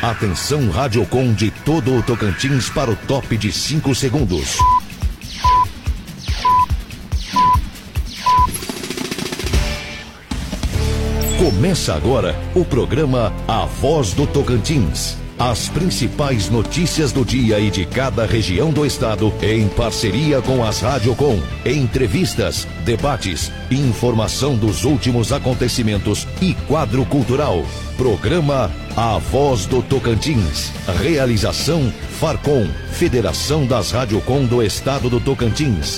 Atenção Radiocom de todo o Tocantins para o top de 5 segundos. Começa agora o programa A Voz do Tocantins. As principais notícias do dia e de cada região do estado, em parceria com as Radiocom. Entrevistas, debates, informação dos últimos acontecimentos e quadro cultural. Programa A Voz do Tocantins. Realização Farcom, Federação das Radiocom do Estado do Tocantins.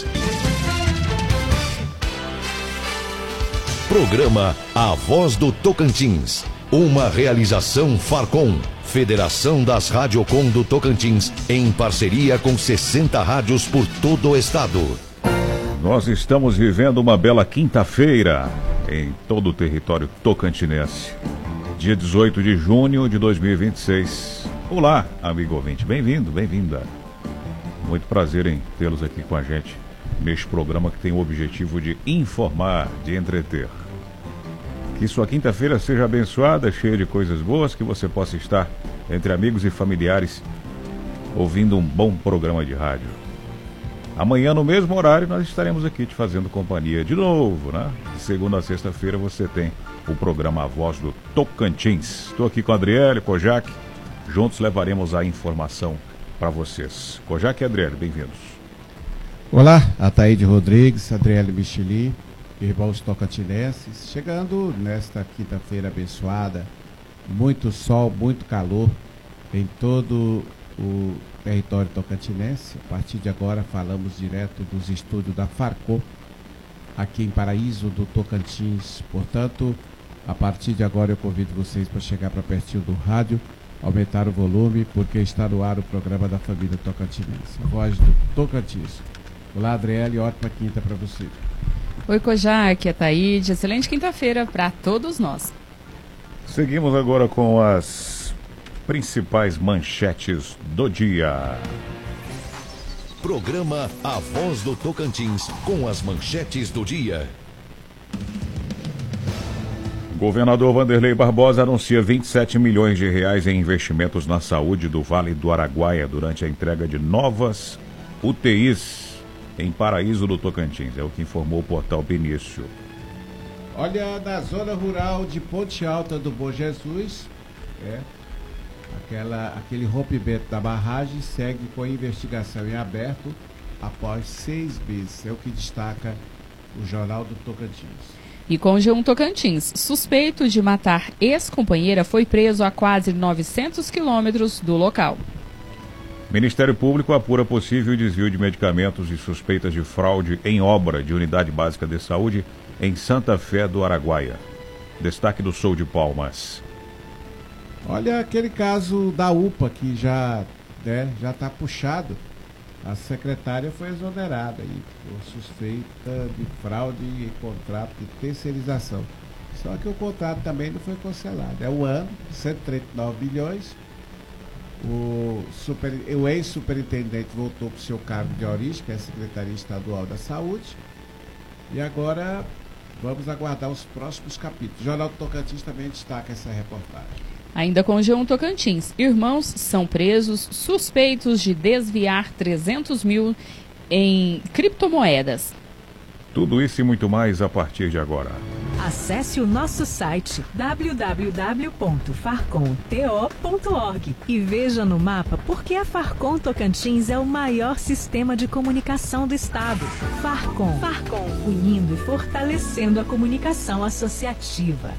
Programa A Voz do Tocantins. Uma realização Farcom, Federação das Radiocom do Tocantins, em parceria com 60 rádios por todo o estado. Nós estamos vivendo uma bela quinta-feira em todo o território tocantinense. Dia 18 de junho de 2026. Olá, amigo ouvinte. Bem-vindo, bem-vinda. Muito prazer em tê-los aqui com a gente neste programa que tem o objetivo de informar, de entreter. Que sua quinta-feira seja abençoada, cheia de coisas boas, que você possa estar entre amigos e familiares ouvindo um bom programa de rádio. Amanhã, no mesmo horário, nós estaremos aqui te fazendo companhia de novo, né? De segunda a sexta-feira você tem o programa A Voz do Tocantins. Estou aqui com a Adriele, Kojak. Juntos levaremos a informação para vocês. Kojak e Adriele, bem-vindos. Olá, Ataíde Rodrigues, Adriele Michelin, irmãos tocantinenses, chegando nesta quinta-feira abençoada, muito sol, muito calor em todo o território tocantinense. A partir de agora falamos direto dos estúdios da Farcom, aqui em Paraíso do Tocantins. Portanto, a partir de agora eu convido vocês para chegar para pertinho do rádio, aumentar o volume, porque está no ar o programa da família tocantinense, a Voz do Tocantins. Olá, Adriele, ótima quinta para você. Oi, Kojak, Ataíde, excelente quinta-feira para todos nós. Seguimos agora com as principais manchetes do dia. Programa A Voz do Tocantins, com as manchetes do dia. Governador Wanderlei Barbosa anuncia 27 milhões de reais em investimentos na saúde do Vale do Araguaia durante a entrega de novas UTIs em Paraíso do Tocantins. É o que informou o portal Benício. Olha, na zona rural de Ponte Alta do Bom Jesus, aquele rompimento da barragem segue com a investigação em aberto após 6 meses. É o que destaca o Jornal do Tocantins. E com G1 Tocantins, suspeito de matar ex-companheira foi preso a quase 900 quilômetros do local. Ministério Público apura possível desvio de medicamentos e suspeitas de fraude em obra de Unidade Básica de Saúde em Santa Fé do Araguaia. Destaque do Sul de Palmas. Olha aquele caso da UPA que já está puxado. A secretária foi exonerada aí por suspeita de fraude em contrato de terceirização. Só que o contrato também não foi cancelado. É um ano, 139 bilhões. O ex-superintendente voltou para o seu cargo de origem, que é a Secretaria Estadual da Saúde. E agora vamos aguardar os próximos capítulos. O Jornal do Tocantins também destaca essa reportagem. Ainda com o G1 Tocantins, irmãos são presos suspeitos de desviar 300 mil em criptomoedas. Tudo isso e muito mais a partir de agora. Acesse o nosso site www.farcomto.org e veja no mapa por que a Farcom Tocantins é o maior sistema de comunicação do estado. Farcom, unindo e fortalecendo a comunicação associativa.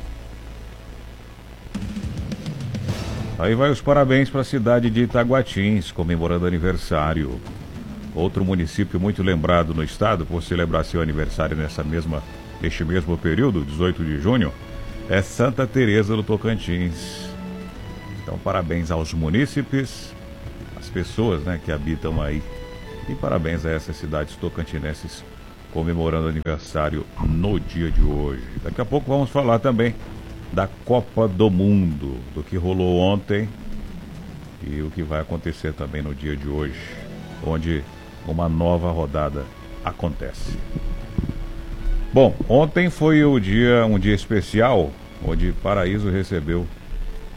Aí vai os parabéns para a cidade de Itaguatins, comemorando aniversário. Outro município muito lembrado no estado por celebrar seu aniversário neste mesmo período, 18 de junho, é Santa Teresa do Tocantins. Então, parabéns aos munícipes, às pessoas, que habitam aí. E parabéns a essas cidades tocantinenses comemorando aniversário no dia de hoje. Daqui a pouco vamos falar também da Copa do Mundo, do que rolou ontem e o que vai acontecer também no dia de hoje, onde uma nova rodada acontece. Bom, ontem foi um dia especial, onde Paraíso recebeu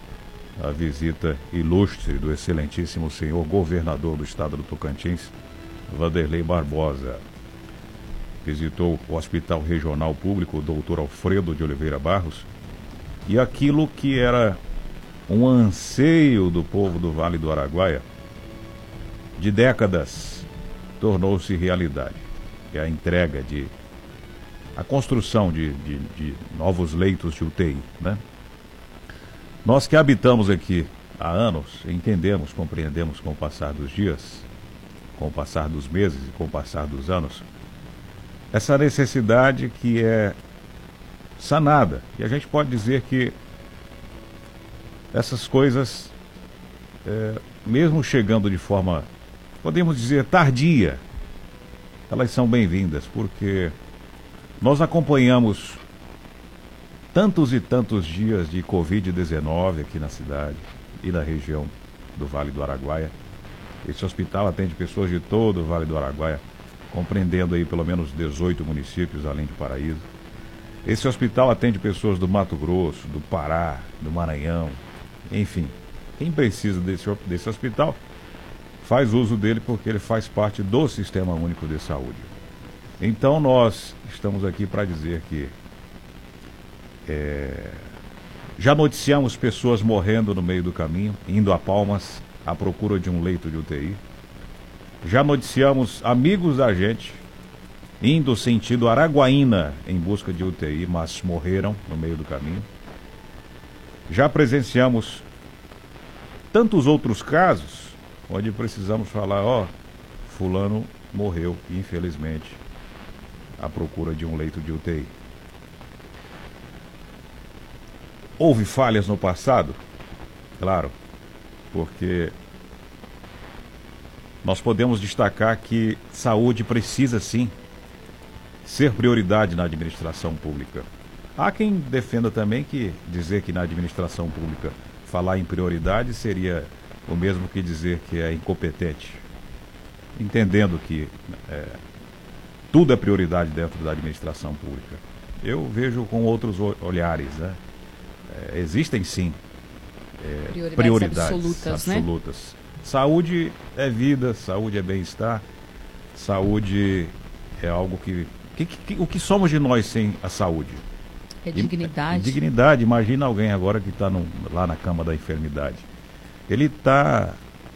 a visita ilustre do excelentíssimo senhor governador do estado do Tocantins, Vanderlei Barbosa. Visitou o Hospital Regional Público, o Dr. Alfredo de Oliveira Barros, e aquilo que era um anseio do povo do Vale do Araguaia de décadas tornou-se realidade. É a entrega a construção de novos leitos de UTI, né? Nós que habitamos aqui há anos, entendemos, compreendemos com o passar dos dias, com o passar dos meses e com o passar dos anos, essa necessidade que é sanada. E a gente pode dizer que essas coisas, mesmo chegando de forma, podemos dizer, tardia, elas são bem-vindas, porque nós acompanhamos tantos e tantos dias de Covid-19 aqui na cidade e na região do Vale do Araguaia. Esse hospital atende pessoas de todo o Vale do Araguaia, compreendendo aí pelo menos 18 municípios, além de Paraíso. Esse hospital atende pessoas do Mato Grosso, do Pará, do Maranhão, enfim. Quem precisa desse hospital faz uso dele porque ele faz parte do Sistema Único de Saúde. Então nós estamos aqui para dizer que já noticiamos pessoas morrendo no meio do caminho, indo a Palmas à procura de um leito de UTI. Já noticiamos amigos da gente indo sentido Araguaína em busca de UTI, mas morreram no meio do caminho. Já presenciamos tantos outros casos onde precisamos falar, fulano morreu, infelizmente, à procura de um leito de UTI. Houve falhas no passado? Claro, porque nós podemos destacar que saúde precisa sim ser prioridade na administração pública. Há quem defenda também que dizer que na administração pública falar em prioridade seria o mesmo que dizer que é incompetente, entendendo que tudo é prioridade dentro da administração pública. Eu vejo com outros olhares, né? Existem sim prioridades absolutas. Né? Saúde é vida, saúde é bem-estar, saúde é algo o que somos de nós sem a saúde? É dignidade. Dignidade. Imagina alguém agora que está lá na cama da enfermidade. Ele está,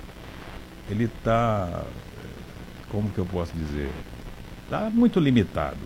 como que eu posso dizer? Está muito limitado.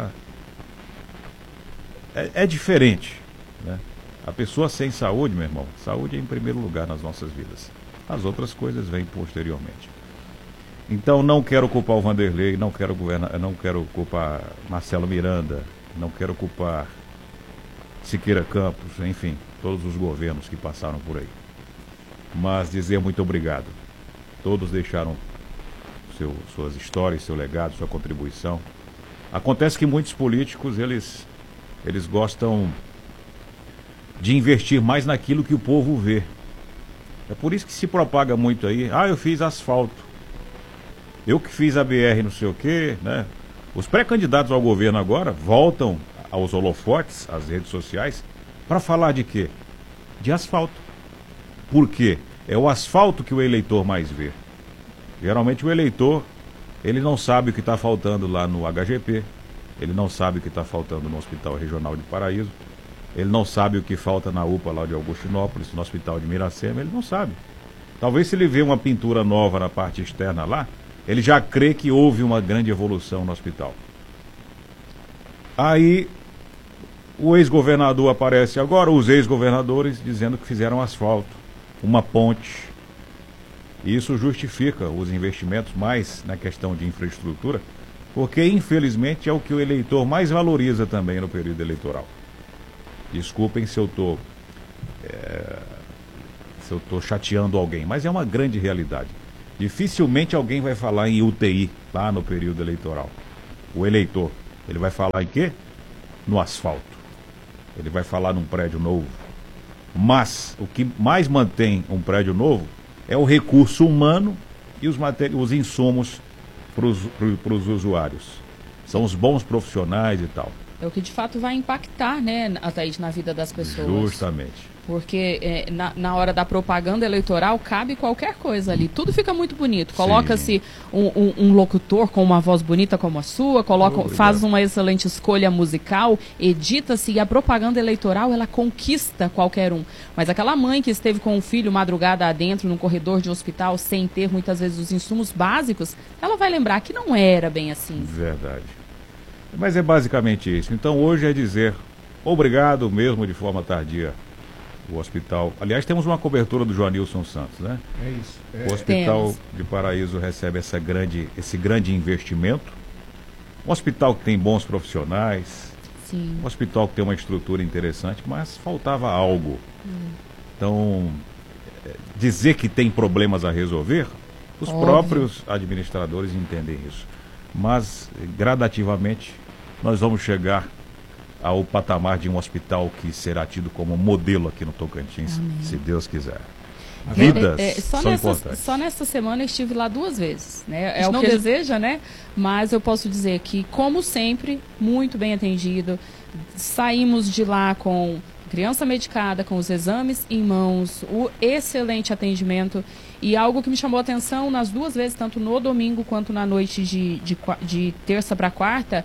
É diferente, né? A pessoa sem saúde, meu irmão, saúde é em primeiro lugar nas nossas vidas. As outras coisas vêm posteriormente. Então não quero culpar o Vanderlei, não quero culpar Marcelo Miranda, não quero culpar Siqueira Campos, enfim, todos os governos que passaram por aí. Mas dizer muito obrigado. Todos deixaram suas histórias, seu legado, sua contribuição. Acontece que muitos políticos, eles gostam de investir mais naquilo que o povo vê. É por isso que se propaga muito aí, eu fiz asfalto, eu que fiz a BR não sei o quê, né? Os pré-candidatos ao governo agora voltam aos holofotes, às redes sociais, para falar de quê? De asfalto. Por quê? É o asfalto que o eleitor mais vê. Geralmente o eleitor, ele não sabe o que está faltando lá no HGP, ele não sabe o que está faltando no Hospital Regional de Paraíso, ele não sabe o que falta na UPA lá de Augustinópolis, no Hospital de Miracema, ele não sabe. Talvez se ele vê uma pintura nova na parte externa lá, ele já crê que houve uma grande evolução no hospital. Aí o ex-governador aparece agora, os ex-governadores dizendo que fizeram asfalto, uma ponte. Isso justifica os investimentos mais na questão de infraestrutura, porque infelizmente é o que o eleitor mais valoriza também no período eleitoral. Desculpem se eu estou chateando alguém, mas é uma grande realidade. Dificilmente alguém vai falar em UTI lá no período eleitoral. O eleitor, ele vai falar em quê? No asfalto. Ele vai falar num prédio novo. Mas o que mais mantém um prédio novo é o recurso humano e os insumos para os usuários. São os bons profissionais e tal. É o que de fato vai impactar, né, Ataíde, na vida das pessoas. Justamente. Porque na hora da propaganda eleitoral cabe qualquer coisa ali. Tudo fica muito bonito. Coloca-se um locutor com uma voz bonita como a sua, faz uma excelente escolha musical, edita-se, e a propaganda eleitoral, ela conquista qualquer um. Mas aquela mãe que esteve com o filho madrugada adentro, num corredor de hospital, sem ter muitas vezes os insumos básicos, ela vai lembrar que não era bem assim. Verdade. Mas é basicamente isso. Então hoje é dizer obrigado mesmo de forma tardia. O hospital, aliás, temos uma cobertura do Joanilson Santos, né? É isso. O Hospital de Paraíso recebe esse grande investimento. Um hospital que tem bons profissionais. Sim. Um hospital que tem uma estrutura interessante, mas faltava algo. Então, dizer que tem problemas a resolver, os próprios administradores entendem isso. Mas, gradativamente, nós vamos chegar ao patamar de um hospital que será tido como modelo aqui no Tocantins, se Deus quiser. Vidas são importantes. Só nessa semana eu estive lá 2 vezes, né? É o que deseja, né? Mas eu posso dizer que, como sempre, muito bem atendido. Saímos de lá com criança medicada, com os exames em mãos, o excelente atendimento. E algo que me chamou a atenção nas 2 vezes, tanto no domingo quanto na noite de terça para quarta,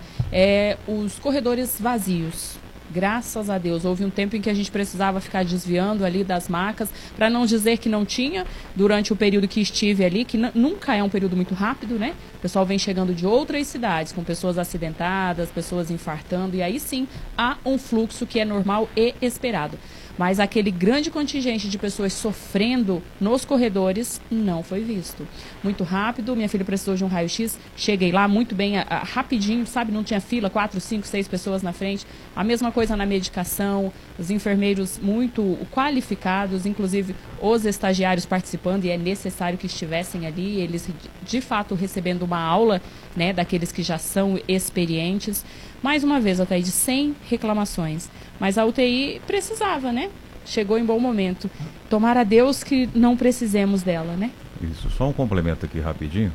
os corredores vazios. Graças a Deus. Houve um tempo em que a gente precisava ficar desviando ali das macas, para não dizer que não tinha, durante o período que estive ali, que nunca é um período muito rápido, né? O pessoal vem chegando de outras cidades, com pessoas acidentadas, pessoas infartando, e aí sim há um fluxo que é normal e esperado. Mas aquele grande contingente de pessoas sofrendo nos corredores não foi visto. Muito rápido, minha filha precisou de um raio-x, cheguei lá muito bem, rapidinho, sabe, não tinha fila, 4, 5, 6 pessoas na frente. A mesma coisa na medicação, os enfermeiros muito qualificados, inclusive os estagiários participando, e é necessário que estivessem ali, eles de fato recebendo uma aula, né, daqueles que já são experientes. Mais uma vez, Ataíde, sem reclamações. Mas a UTI precisava, né? Chegou em bom momento. Tomara a Deus que não precisemos dela, né? Isso, só um complemento aqui rapidinho.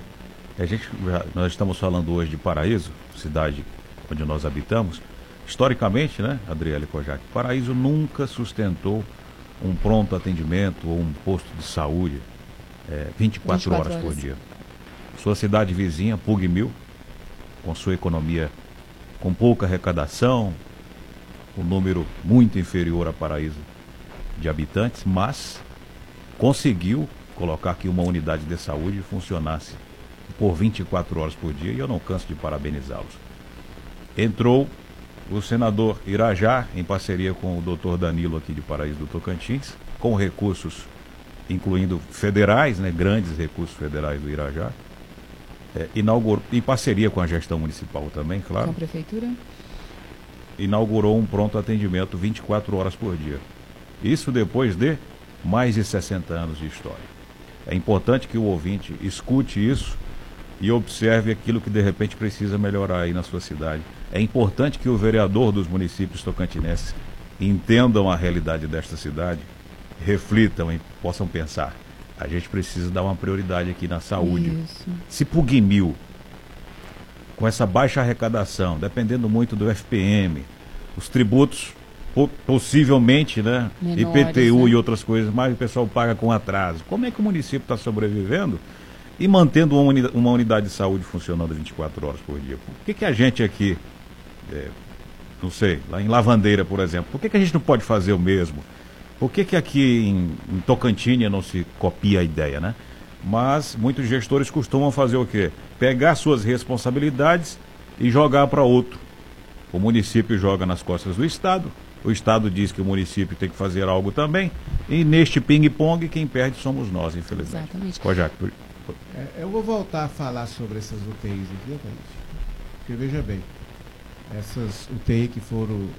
Nós estamos falando hoje de Paraíso, cidade onde nós habitamos. Historicamente, né, Adriele Kojak, Paraíso nunca sustentou um pronto atendimento ou um posto de saúde 24 horas por dia. Sua cidade vizinha, Pugmil, com sua economia com pouca arrecadação, um número muito inferior a Paraíso de habitantes, mas conseguiu colocar aqui uma unidade de saúde e funcionasse por 24 horas por dia, e eu não canso de parabenizá-los. Entrou o senador Irajá, em parceria com o doutor Danilo aqui de Paraíso do Tocantins, com recursos, incluindo federais, né, grandes recursos federais do Irajá, inaugurou, em parceria com a gestão municipal também, claro. Com a prefeitura. Inaugurou um pronto atendimento 24 horas por dia. Isso depois de mais de 60 anos de história. É importante que o ouvinte escute isso e observe aquilo que de repente precisa melhorar aí na sua cidade. É importante que o vereador dos municípios tocantinenses entendam a realidade desta cidade, reflitam e possam pensar: a gente precisa dar uma prioridade aqui na saúde. Isso. Se Pugmil, com essa baixa arrecadação, dependendo muito do FPM, os tributos possivelmente, né, menores, IPTU, né, e outras coisas, mas o pessoal paga com atraso. Como é que o município está sobrevivendo e mantendo uma unidade de saúde funcionando 24 horas por dia? Por que a gente aqui, não sei, lá em Lavandeira, por exemplo, por que a gente não pode fazer o mesmo? Por que aqui em Tocantins não se copia a ideia, né? Mas muitos gestores costumam fazer o quê? Pegar suas responsabilidades e jogar para outro. O município joga nas costas do Estado, o Estado diz que o município tem que fazer algo também, e neste ping-pong quem perde somos nós, infelizmente. Exatamente. Kojak, eu vou voltar a falar sobre essas UTIs aqui, Thaís. Porque veja bem, essas UTI que foram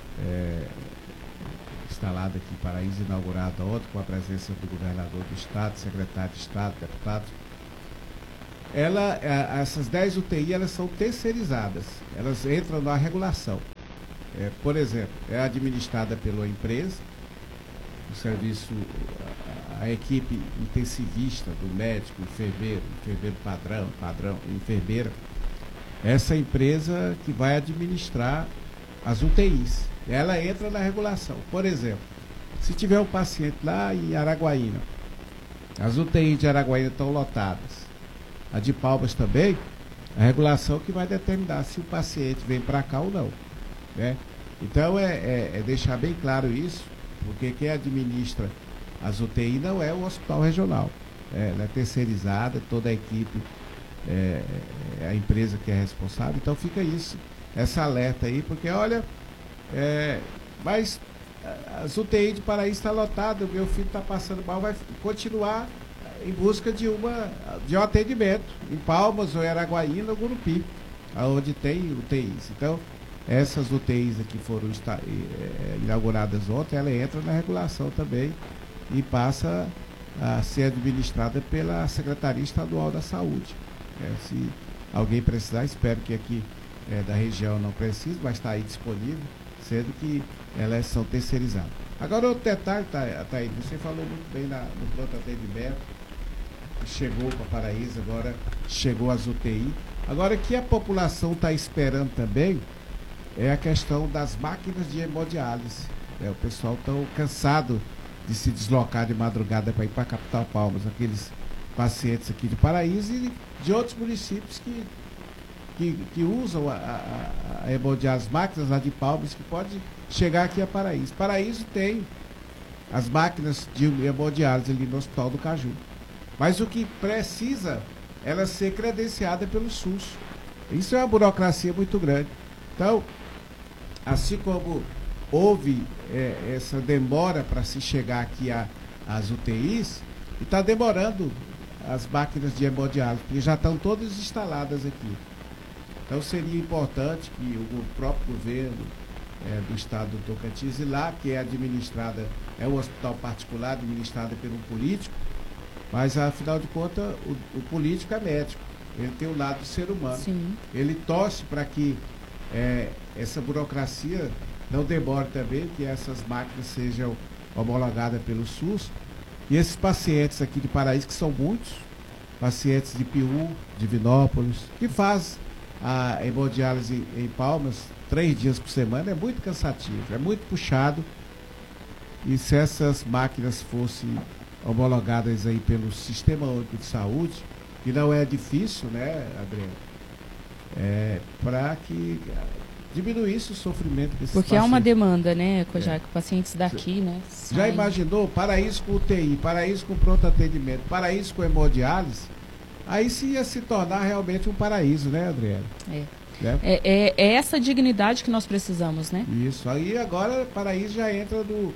instalada aqui em Paraíso, inaugurada ontem, com a presença do governador do Estado, secretário de Estado, deputados. Essas 10 UTI, elas são terceirizadas, elas entram na regulação. Por exemplo, é administrada pela empresa, o serviço, a equipe intensivista do médico, enfermeiro padrão, enfermeira. Essa empresa que vai administrar as UTIs. Ela entra na regulação. Por exemplo, Se tiver um paciente lá em Araguaína, as UTIs de Araguaína estão lotadas, a de Palmas também, a regulação que vai determinar se o paciente vem para cá ou não, né? Então é deixar bem claro isso, porque quem administra as UTI não é o hospital regional, ela é terceirizada, toda a equipe é a empresa que é responsável, então fica isso, essa alerta aí, porque olha, mas as UTI de Paraíso está lotada, o meu filho está passando mal, vai continuar em busca de um atendimento em Palmas ou Araguaína ou Gurupi, onde tem UTIs. Então, essas UTIs que foram inauguradas ontem, ela entra na regulação também e passa a ser administrada pela Secretaria Estadual da Saúde. Se alguém precisar, espero que aqui da região não precise, mas está aí disponível, sendo que elas são terceirizadas. Agora, outro detalhe, Thaís, você falou muito bem no pronto atendimento, chegou para Paraíso, agora chegou as UTI. Agora, o que a população está esperando também é a questão das máquinas de hemodiálise. O pessoal está cansado de se deslocar de madrugada para ir para a capital Palmas, aqueles pacientes aqui de Paraíso e de outros municípios que usam a hemodiálise, as máquinas lá de Palmas, que pode chegar aqui a Paraíso. Paraíso tem as máquinas de hemodiálise ali no Hospital do Caju. Mas o que precisa, ela ser credenciada pelo SUS. Isso é uma burocracia muito grande. Então, assim como houve essa demora para se chegar aqui às UTIs, e está demorando as máquinas de hemodiálise, porque já estão todas instaladas aqui. Então seria importante que o próprio governo do estado do Tocantins, e lá que é administrada, é um hospital particular administrado por um político, mas afinal de contas o político é médico, ele tem o lado do ser humano. Sim. Ele torce para que essa burocracia não demore também, que essas máquinas sejam homologadas pelo SUS, e esses pacientes aqui de Paraíso, que são muitos, pacientes de Piú, Divinópolis, que faz a hemodiálise em Palmas 3 dias por semana, é muito cansativo, é muito puxado, e se essas máquinas fossem homologadas aí pelo Sistema Único de Saúde, que não é difícil, né, Adriano, para que diminuísse o sofrimento desses porque pacientes. há uma demanda, né, já que pacientes daqui, né, já saem. imaginou Paraíso com UTI, Paraíso com pronto atendimento, Paraíso com hemodiálise? Aí sim ia se tornar realmente um paraíso, né, Adriano? É essa dignidade que nós precisamos, né? Isso, aí agora Paraíso já entra no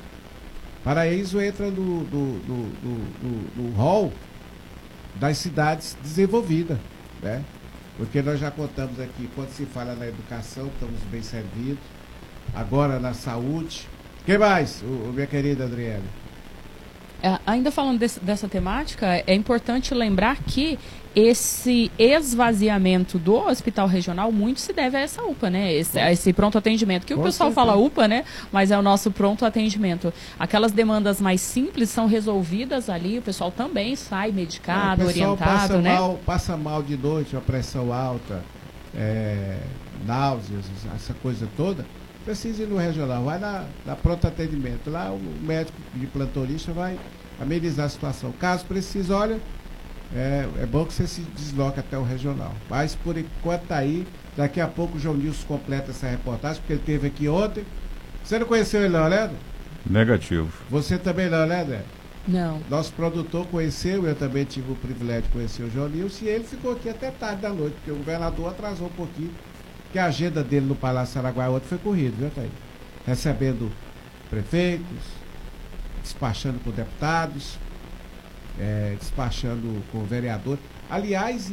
hall das cidades desenvolvidas, né? Porque nós já contamos aqui, quando se fala na educação, estamos bem servidos, agora na saúde. Quem mais, minha querida Adriana? Ainda falando dessa temática, é importante lembrar que esse esvaziamento do hospital regional muito se deve a essa UPA, né? Esse pronto atendimento, que o pessoal fala UPA, né? Mas é o nosso pronto atendimento. Aquelas demandas mais simples são resolvidas ali, o pessoal também sai medicado, orientado, né? Passa mal de noite, a pressão alta, náuseas, essa coisa toda, precisa ir no regional, vai na pronto atendimento. Lá o médico de plantonista vai amenizar a situação. Caso precise, olha, é bom que você se desloque até o regional. Mas por enquanto tá aí, daqui a pouco o João Nilson completa essa reportagem, porque ele esteve aqui ontem. Você não conheceu ele não, Leandro? Negativo. Você também não, né, Leandro? Não. Nosso produtor conheceu, eu também tive o privilégio de conhecer o João Nilson, e ele ficou aqui até tarde da noite, porque o governador atrasou um pouquinho, que a agenda dele no Palácio Araguaia ontem foi corrida, viu, Thaís? Recebendo prefeitos, despachando com deputados, despachando com vereador. Aliás,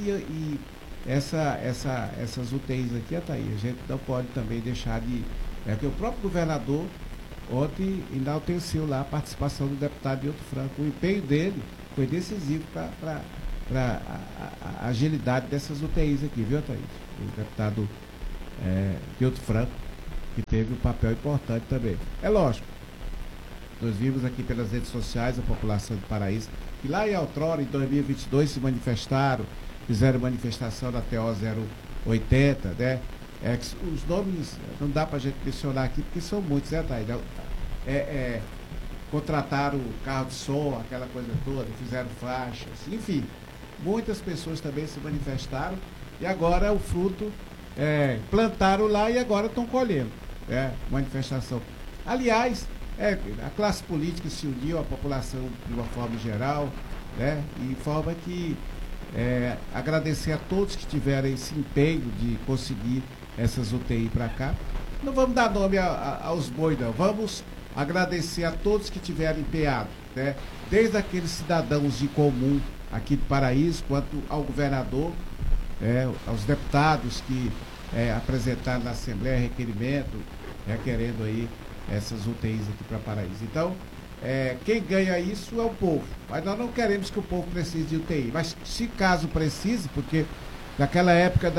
essas UTIs aqui, Thaís, a gente não pode também deixar de... que o próprio governador ontem enalteceu lá a participação do deputado Milton Franco. O empenho dele foi decisivo para a agilidade dessas UTIs aqui, viu, Thaís? O deputado Milton Franco, que teve um papel importante também. É lógico, nós vimos aqui pelas redes sociais a população de Paraíso, que lá em outrora, em 2022, se manifestaram, fizeram manifestação da TO 080, né? Os nomes não dá para a gente mencionar aqui, porque são muitos, né, Thaís? contrataram o carro de som, aquela coisa toda, fizeram faixas, enfim. Muitas pessoas também se manifestaram e agora o fruto plantaram lá e agora estão colhendo. Manifestação. Aliás, a classe política se uniu, a população de uma forma geral, e forma que agradecer a todos que tiveram esse empenho de conseguir essas UTI para cá. Não vamos dar nome aos bois, não. Vamos agradecer a todos que tiveram empenhado, desde aqueles cidadãos de comum aqui do Paraíso, quanto ao governador, aos deputados que apresentaram na Assembleia requerimento, requerendo aí essas UTIs aqui para Paraíso. Então, quem ganha isso é o povo. Mas nós não queremos que o povo precise de UTI. Mas se caso precise, porque naquela época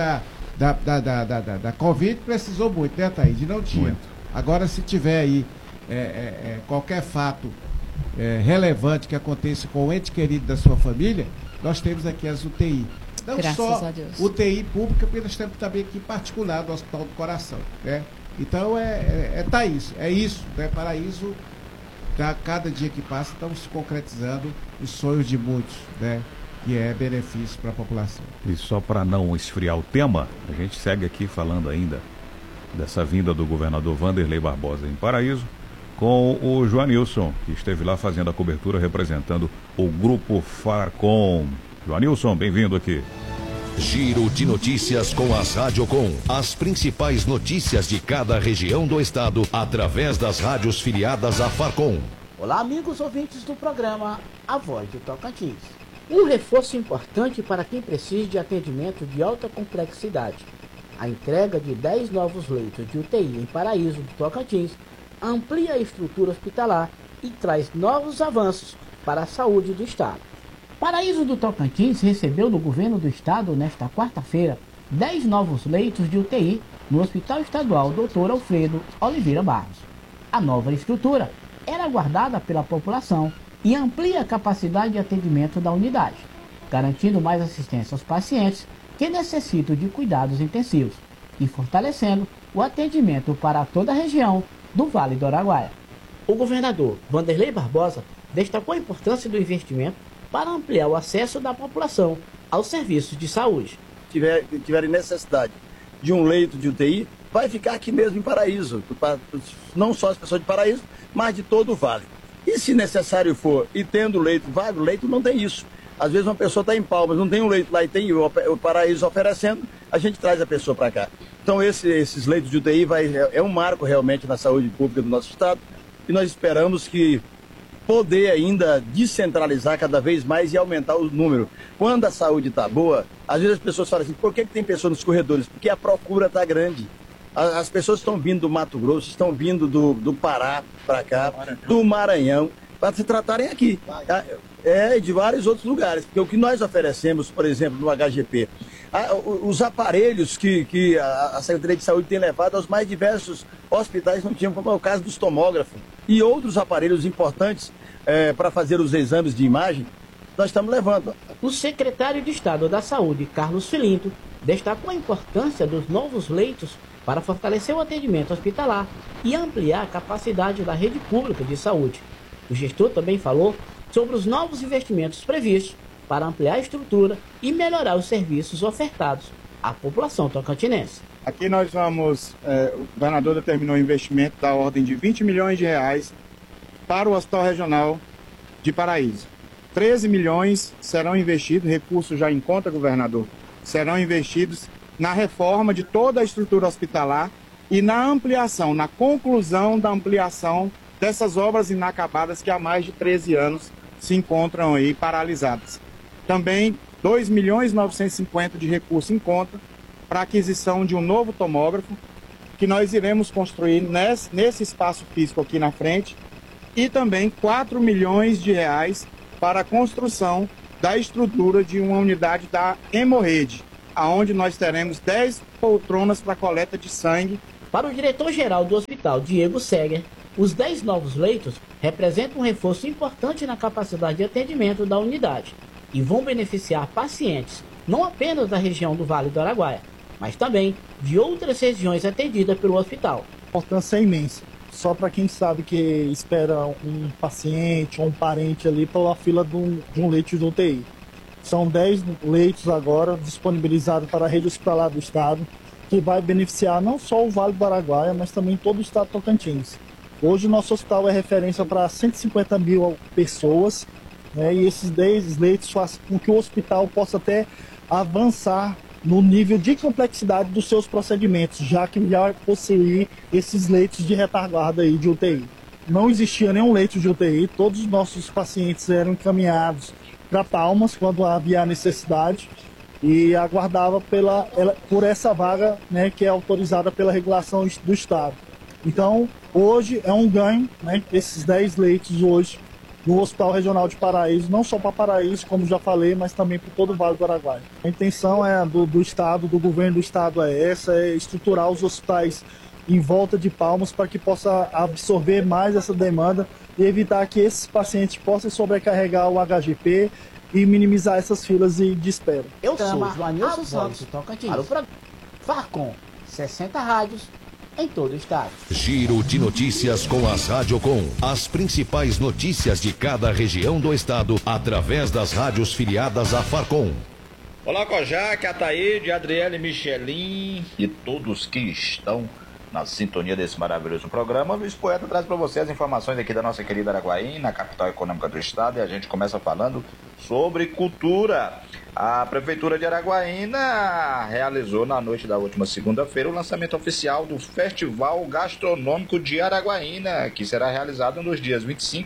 da Covid precisou muito, né, Thaís? Não tinha. Muito. Agora, se tiver aí qualquer fato relevante que aconteça com o ente querido da sua família, nós temos aqui as UTI. Não Graças só a Deus. UTI pública, porque nós temos também aqui particular do Hospital do Coração, Então, Thaís, é isso, Paraíso, cada dia que passa, estamos se concretizando os sonhos de muitos, que é benefício para a população. E só para não esfriar o tema, a gente segue aqui falando ainda dessa vinda do governador Wanderley Barbosa em Paraíso, com o Joanilson, que esteve lá fazendo a cobertura representando o Grupo Farcom. Joanilson, bem-vindo aqui. Giro de notícias com as Radiocom. As principais notícias de cada região do estado através das rádios filiadas à Farcom. Olá, amigos ouvintes do programa A Voz do Tocantins. Um reforço importante para quem precisa de atendimento de alta complexidade. A entrega de 10 novos leitos de UTI em Paraíso do Tocantins amplia a estrutura hospitalar e traz novos avanços para a saúde do estado. Paraíso do Tocantins recebeu do governo do estado, nesta quarta-feira, 10 novos leitos de UTI no Hospital Estadual Dr. Alfredo Oliveira Barros. A nova estrutura era aguardada pela população e amplia a capacidade de atendimento da unidade, garantindo mais assistência aos pacientes que necessitam de cuidados intensivos e fortalecendo o atendimento para toda a região do Vale do Araguaia. O governador Wanderley Barbosa destacou a importância do investimento para ampliar o acesso da população aos serviços de saúde. Tiverem necessidade de um leito de UTI, vai ficar aqui mesmo em Paraíso, não só as pessoas de Paraíso, mas de todo o Vale. E se necessário for, e tendo leito vago, leito não tem isso. Às vezes uma pessoa está em Palmas, não tem um leito lá e tem o Paraíso oferecendo, a gente traz a pessoa para cá. Então esses leitos de UTI é um marco realmente na saúde pública do nosso estado e nós esperamos que poder ainda descentralizar cada vez mais e aumentar o número. Quando a saúde está boa, às vezes as pessoas falam assim, por que tem pessoas nos corredores? Porque a procura está grande. As pessoas estão vindo do Mato Grosso, estão vindo do Pará para cá, do Maranhão, para se tratarem aqui. De vários outros lugares. Porque o que nós oferecemos, por exemplo, no HGP, os aparelhos que a Secretaria de Saúde tem levado aos mais diversos hospitais não tinham, como é o caso dos tomógrafos e outros aparelhos importantes para fazer os exames de imagem, nós estamos levando. O secretário de Estado da Saúde, Carlos Filinto, destacou a importância dos novos leitos para fortalecer o atendimento hospitalar e ampliar a capacidade da rede pública de saúde. O gestor também falou sobre os novos investimentos previstos para ampliar a estrutura e melhorar os serviços ofertados à população tocantinense. Aqui nós vamos, o governador determinou um investimento da ordem de 20 milhões de reais para o Hospital Regional de Paraíso. 13 milhões serão investidos, recursos já em conta, governador, serão investidos na reforma de toda a estrutura hospitalar e na ampliação, na conclusão da ampliação dessas obras inacabadas que há mais de 13 anos se encontram aí paralisadas. Também 2 milhões e 950 de recursos em conta para a aquisição de um novo tomógrafo que nós iremos construir nesse espaço físico aqui na frente e também 4 milhões de reais para a construção da estrutura de uma unidade da Hemorrede, aonde nós teremos 10 poltronas para coleta de sangue. Para o diretor-geral do hospital, Diego Seger, os 10 novos leitos representam um reforço importante na capacidade de atendimento da unidade e vão beneficiar pacientes não apenas da região do Vale do Araguaia, mas também de outras regiões atendidas pelo hospital. A importância é imensa. só para quem sabe que espera um paciente ou um parente ali pela fila de um leito de UTI. São 10 leitos agora disponibilizados para a rede hospitalar do estado, que vai beneficiar não só o Vale do Araguaia, mas também todo o estado de Tocantins. Hoje o nosso hospital é referência para 150 mil pessoas, né, e esses 10 leitos fazem com que o hospital possa até avançar no nível de complexidade dos seus procedimentos, já que já possui esses leitos de retaguarda aí de UTI. Não existia nenhum leito de UTI, todos os nossos pacientes eram encaminhados para Palmas quando havia necessidade e aguardava por essa vaga, né, que é autorizada pela regulação do estado. Então, hoje é um ganho, né, esses 10 leitos hoje no Hospital Regional de Paraíso, não só para Paraíso, como já falei, mas também para todo o Vale do Araguaia. A intenção do estado, do governo do estado é estruturar os hospitais em volta de Palmas para que possa absorver mais essa demanda e evitar que esses pacientes possam sobrecarregar o HGP e minimizar essas filas de espera. Eu sou Joanilson Santos, Tocantins. Para o programa Farcom, 60 rádios em todo o estado. Giro de notícias com as Radiocom. As principais notícias de cada região do estado através das rádios filiadas à Farcom. Olá, Kojak, Ataíde, Adriele, Michelin e todos que estão na sintonia desse maravilhoso programa. Luiz Poeta traz para você as informações aqui da nossa querida Araguaína, capital econômica do estado, e a gente começa falando sobre cultura. A Prefeitura de Araguaína realizou na noite da última segunda-feira o lançamento oficial do Festival Gastronômico de Araguaína, que será realizado nos dias 25,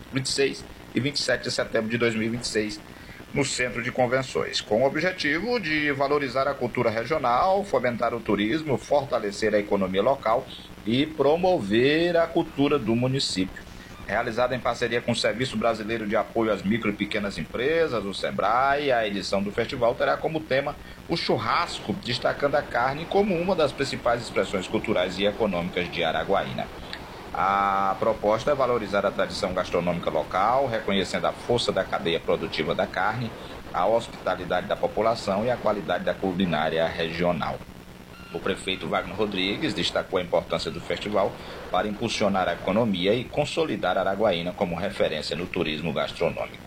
26 e 27 de setembro de 2026, no Centro de Convenções, com o objetivo de valorizar a cultura regional, fomentar o turismo, fortalecer a economia local e promover a cultura do município. Realizada em parceria com o Serviço Brasileiro de Apoio às Micro e Pequenas Empresas, o SEBRAE, a edição do festival terá como tema o churrasco, destacando a carne como uma das principais expressões culturais e econômicas de Araguaína. A proposta é valorizar a tradição gastronômica local, reconhecendo a força da cadeia produtiva da carne, a hospitalidade da população e a qualidade da culinária regional. O prefeito Wagner Rodrigues destacou a importância do festival para impulsionar a economia e consolidar Araguaína como referência no turismo gastronômico.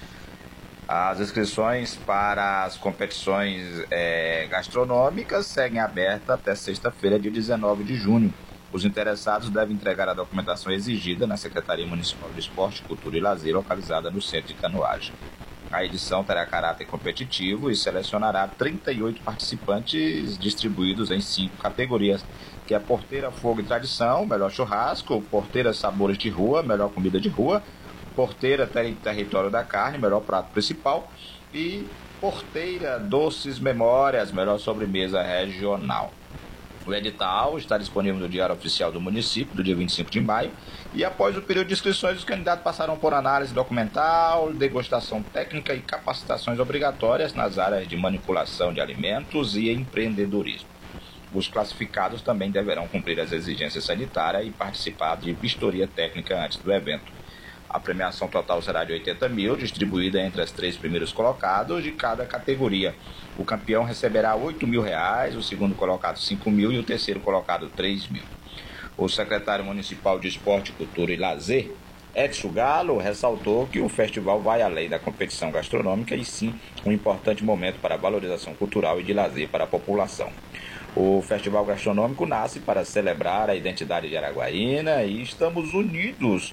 As inscrições para as competições gastronômicas seguem abertas até sexta-feira, dia 19 de junho. Os interessados devem entregar a documentação exigida na Secretaria Municipal de Esporte, Cultura e Lazer, localizada no Centro de Canoagem. A edição terá caráter competitivo e selecionará 38 participantes distribuídos em 5 categorias, que é porteira, fogo e tradição, melhor churrasco, porteira, sabores de rua, melhor comida de rua, porteira, território da carne, melhor prato principal e porteira, doces, memórias, melhor sobremesa regional. O edital está disponível no Diário Oficial do Município, do dia 25 de maio, e após o período de inscrições, os candidatos passarão por análise documental, degustação técnica e capacitações obrigatórias nas áreas de manipulação de alimentos e empreendedorismo. Os classificados também deverão cumprir as exigências sanitárias e participar de vistoria técnica antes do evento. A premiação total será de 80 mil, distribuída entre os 3 primeiros colocados de cada categoria. O campeão receberá R$8 mil, o segundo colocado 5 mil e o terceiro colocado 3 mil. O secretário municipal de Esporte, Cultura e Lazer, Edson Galo, ressaltou que o festival vai além da competição gastronômica e sim um importante momento para a valorização cultural e de lazer para a população. O Festival Gastronômico nasce para celebrar a identidade de Araguaína e estamos unindo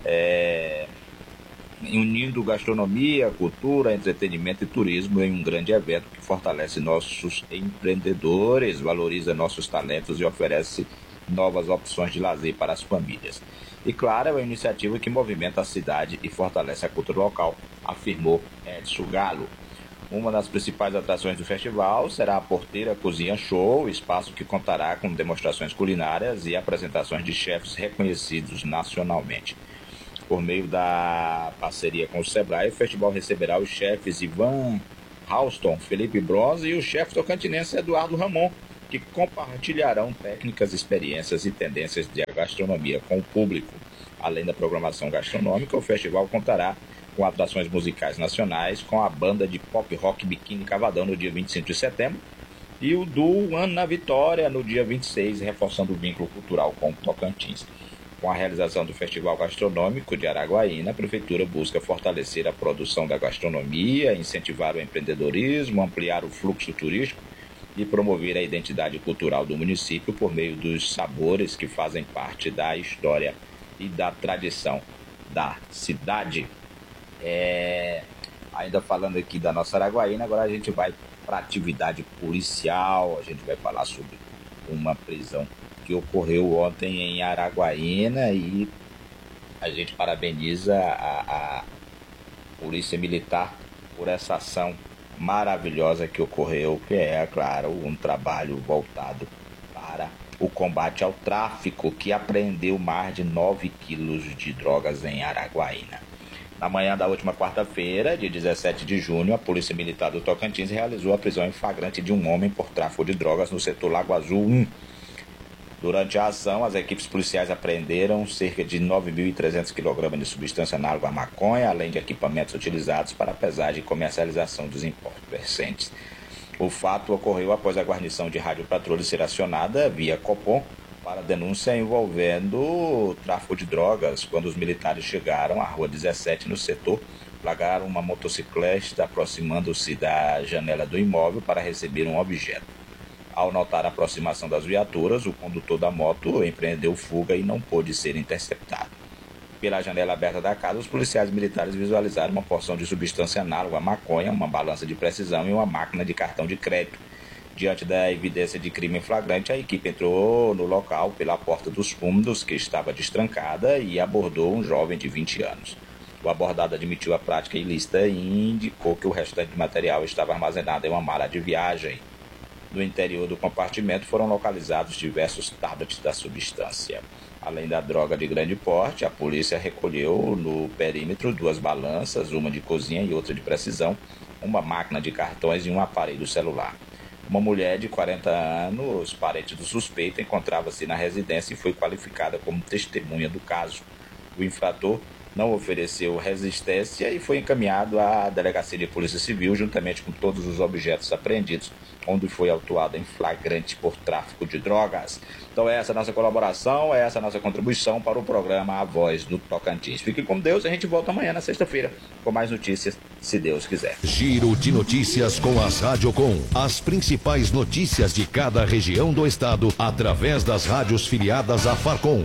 gastronomia, cultura, entretenimento e turismo em um grande evento que fortalece nossos empreendedores, valoriza nossos talentos e oferece novas opções de lazer para as famílias. E claro, é uma iniciativa que movimenta a cidade e fortalece a cultura local, afirmou Edson Galo. Uma das principais atrações do festival será a Porteira Cozinha Show, espaço que contará com demonstrações culinárias e apresentações de chefes reconhecidos nacionalmente. Por meio da parceria com o SEBRAE, o festival receberá os chefes Ivan Halston, Felipe Bronze e o chefe tocantinense Eduardo Ramon, que compartilharão técnicas, experiências e tendências de gastronomia com o público. Além da programação gastronômica, o festival contará com atrações musicais nacionais, com a banda de pop rock Biquíni Cavadão no dia 25 de setembro e o duo Ana Vitória no dia 26, reforçando o vínculo cultural com o Tocantins. Com a realização do Festival Gastronômico de Araguaína, a Prefeitura busca fortalecer a produção da gastronomia, incentivar o empreendedorismo, ampliar o fluxo turístico e promover a identidade cultural do município por meio dos sabores que fazem parte da história e da tradição da cidade. Ainda falando aqui da nossa Araguaína, agora a gente vai para a atividade policial, a gente vai falar sobre uma prisão que ocorreu ontem em Araguaína e a gente parabeniza a Polícia Militar por essa ação maravilhosa que ocorreu, que é, claro, um trabalho voltado para o combate ao tráfico, que apreendeu mais de 9 quilos de drogas em Araguaína. Na manhã da última quarta-feira, de 17 de junho, a Polícia Militar do Tocantins realizou a prisão em flagrante de um homem por tráfico de drogas no setor Lago Azul 1. Durante a ação, as equipes policiais apreenderam cerca de 9.300 kg de substância análoga à maconha, além de equipamentos utilizados para a pesagem e comercialização dos entorpecentes. O fato ocorreu após a guarnição de radiopatrulha ser acionada via Copom para denúncia envolvendo tráfico de drogas. Quando os militares chegaram à Rua 17, no setor, flagraram uma motocicleta aproximando-se da janela do imóvel para receber um objeto. Ao notar a aproximação das viaturas, o condutor da moto empreendeu fuga e não pôde ser interceptado. Pela janela aberta da casa, os policiais militares visualizaram uma porção de substância análoga à maconha, uma balança de precisão e uma máquina de cartão de crédito. Diante da evidência de crime em flagrante, a equipe entrou no local pela porta dos fundos, que estava destrancada, e abordou um jovem de 20 anos. O abordado admitiu a prática ilícita e indicou que o restante de material estava armazenado em uma mala de viagem. No interior do compartimento foram localizados diversos tablets da substância. Além da droga de grande porte, a polícia recolheu no perímetro 2 balanças, uma de cozinha e outra de precisão, uma máquina de cartões e um aparelho celular. Uma mulher de 40 anos, parente do suspeito, encontrava-se na residência e foi qualificada como testemunha do caso. O infrator não ofereceu resistência e foi encaminhado à Delegacia de Polícia Civil, juntamente com todos os objetos apreendidos, onde foi autuado em flagrante por tráfico de drogas. Então essa é a nossa colaboração, essa é a nossa contribuição para o programa A Voz do Tocantins. Fique com Deus, a gente volta amanhã na sexta-feira com mais notícias, se Deus quiser. Giro de notícias com as Radiocom. As principais notícias de cada região do estado através das rádios filiadas à Farcom.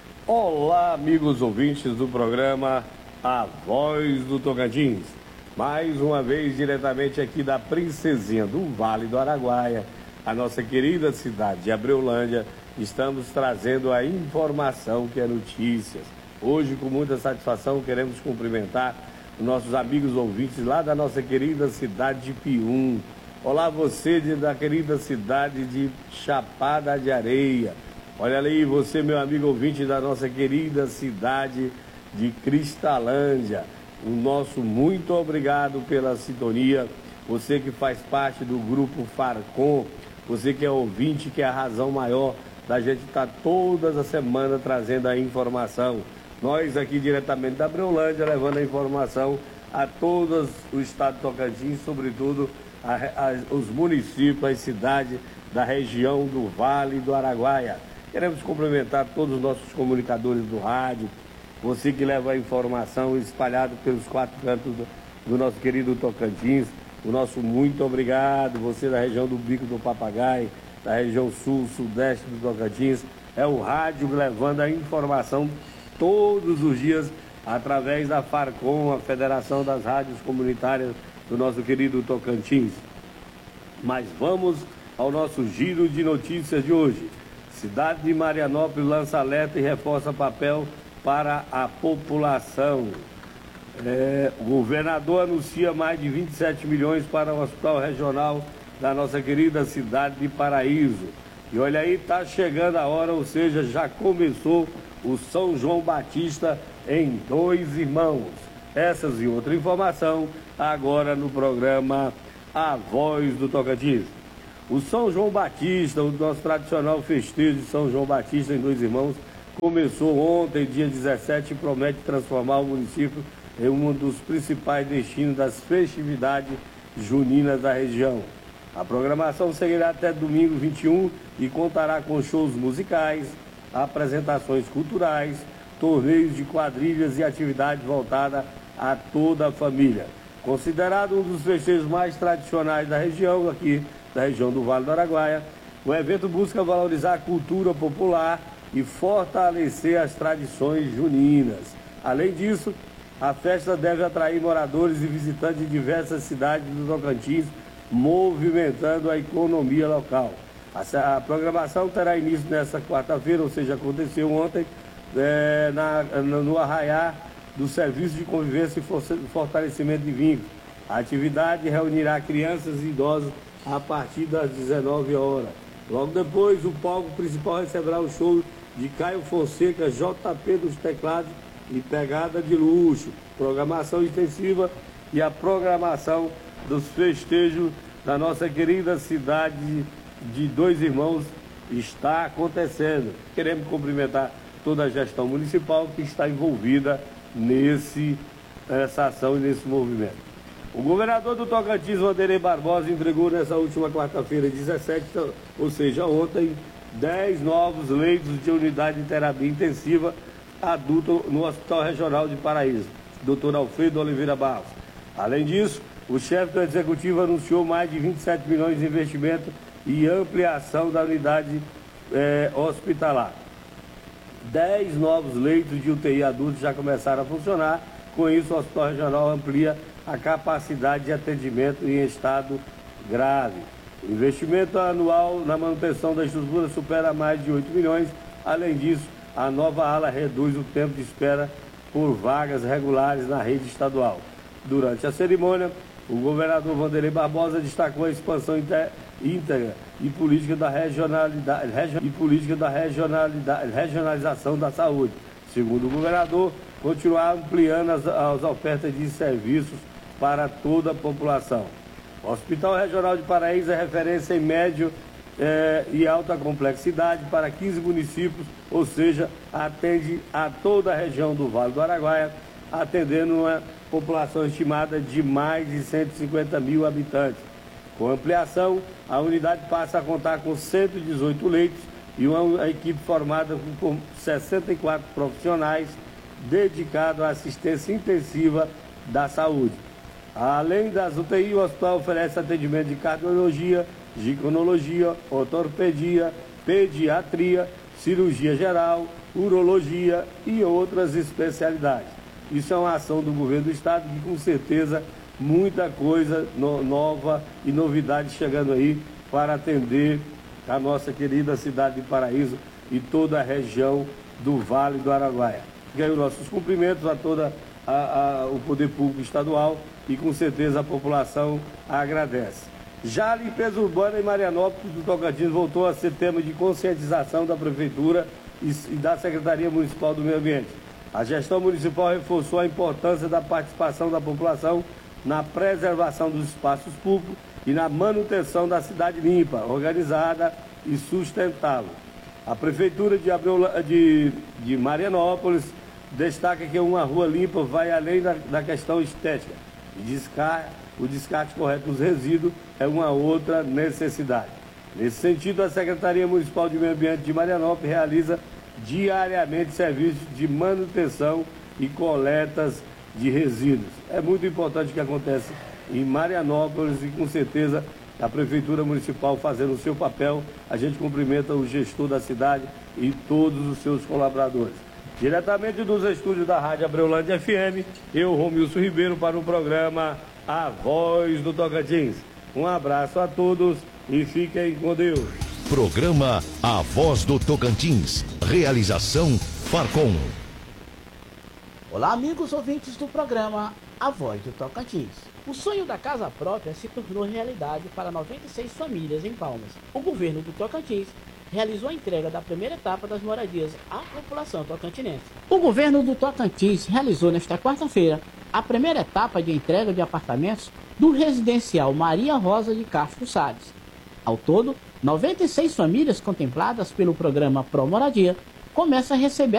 Olá, amigos ouvintes do programa A Voz do Tocantins. Mais uma vez, diretamente aqui da Princesinha do Vale do Araguaia, a nossa querida cidade de Abreulândia, estamos trazendo a informação que é notícias. Hoje, com muita satisfação, queremos cumprimentar os nossos amigos ouvintes lá da nossa querida cidade de Pium. Olá, você da querida cidade de Chapada de Areia. Olha ali, você, meu amigo ouvinte da nossa querida cidade de Cristalândia. O nosso muito obrigado pela sintonia. Você que faz parte do grupo Farcom, você que é ouvinte, que é a razão maior da gente estar todas as semanas trazendo a informação. Nós aqui diretamente da Abreulândia, levando a informação a todo o estado de Tocantins, sobretudo os municípios, as cidades da região do Vale do Araguaia. Queremos cumprimentar todos os nossos comunicadores do rádio, você que leva a informação espalhada pelos 4 cantos do nosso querido Tocantins. O nosso muito obrigado, você da região do Bico do Papagaio, da região sul, sudeste do Tocantins. É o rádio levando a informação todos os dias através da Farcom, a Federação das Rádios Comunitárias do nosso querido Tocantins. Mas vamos ao nosso giro de notícias de hoje. Cidade de Marianópolis lança alerta e reforça papel para a população. O governador anuncia mais de 27 milhões para o Hospital Regional da nossa querida cidade de Paraíso. E olha aí, está chegando a hora, ou seja, já começou o São João Batista em Dois Irmãos. Essas e outra informação agora no programa A Voz do Tocantins. O São João Batista, o nosso tradicional festejo de São João Batista em Dois Irmãos, começou ontem, dia 17, e promete transformar o município em um dos principais destinos das festividades juninas da região. A programação seguirá até domingo 21 e contará com shows musicais, apresentações culturais, torneios de quadrilhas e atividades voltadas a toda a família. Considerado um dos festejos mais tradicionais da região, aqui da região do Vale do Araguaia, o evento busca valorizar a cultura popular e fortalecer as tradições juninas. Além disso, a festa deve atrair moradores e visitantes de diversas cidades do Tocantins, movimentando a economia local. A programação terá início nesta quarta-feira, ou seja, aconteceu ontem, no arraiar do Serviço de Convivência e Fortalecimento de Vínculos. A atividade reunirá crianças e idosos a partir das 19 horas. Logo depois, o palco principal receberá o show de Caio Fonseca, JP dos teclados e Pegada de Luxo. Programação extensiva e a programação dos festejos da nossa querida cidade de Dois Irmãos está acontecendo. Queremos cumprimentar toda a gestão municipal que está envolvida nessa ação e nesse movimento. O governador do Tocantins, Vanderlei Barbosa, entregou nessa última quarta-feira, 17, ou seja, ontem, 10 novos leitos de unidade de terapia intensiva adulto no Hospital Regional de Paraíso, Dr. Alfredo Oliveira Barros. Além disso, o chefe do Executivo anunciou mais de 27 milhões de investimento e ampliação da unidade hospitalar. 10 novos leitos de UTI adultos já começaram a funcionar. Com isso, o Hospital Regional amplia a capacidade de atendimento em estado grave. O investimento anual na manutenção da estrutura supera mais de 8 milhões. Além disso, a nova ala reduz o tempo de espera por vagas regulares na rede estadual. Durante a cerimônia, o governador Vanderlei Barbosa destacou a expansão íntegra e política da regionalização da saúde. Segundo o governador, continuar ampliando as ofertas de serviços para toda a população. O Hospital Regional de Paraíso é referência em médio e alta complexidade para 15 municípios, ou seja, atende a toda a região do Vale do Araguaia, atendendo uma população estimada de mais de 150 mil habitantes. Com ampliação, a unidade passa a contar com 118 leitos e uma equipe formada com 64 profissionais dedicados à assistência intensiva da saúde. Além das UTI, o hospital oferece atendimento de cardiologia, ginecologria, ortopedia, pediatria, cirurgia geral, urologia e outras especialidades. Isso é uma ação do governo do estado que, com certeza, muita coisa nova e novidade chegando aí para atender a nossa querida cidade de Paraíso e toda a região do Vale do Araguaia. Ganho nossos cumprimentos a todo o poder público estadual e, com certeza, a população agradece. Já a limpeza urbana em Marianópolis do Tocantins voltou a ser tema de conscientização da Prefeitura e da Secretaria Municipal do Meio Ambiente. A gestão municipal reforçou a importância da participação da população na preservação dos espaços públicos e na manutenção da cidade limpa, organizada e sustentável. A Prefeitura de Marianópolis destaca que uma rua limpa vai além da questão estética. O descarte correto dos resíduos é uma outra necessidade. Nesse sentido, a Secretaria Municipal de Meio Ambiente de Marianópolis realiza diariamente serviços de manutenção e coletas de resíduos. É muito importante o que acontece em Marianópolis e, com certeza, a Prefeitura Municipal fazendo o seu papel. A gente cumprimenta o gestor da cidade e todos os seus colaboradores. Diretamente dos estúdios da Rádio Abreulândia FM, eu, Romilson Ribeiro, para o programa A Voz do Tocantins. Um abraço a todos e fiquem com Deus. Programa A Voz do Tocantins. Realização Farcom. Olá, amigos ouvintes do programa A Voz do Tocantins. O sonho da casa própria se tornou realidade para 96 famílias em Palmas. O governo do Tocantins realizou a entrega da primeira etapa das moradias à população tocantinense. O governo do Tocantins realizou nesta quarta-feira a primeira etapa de entrega de apartamentos do residencial Maria Rosa de Castro Salles. Ao todo, 96 famílias contempladas pelo programa Pro Moradia começam a receber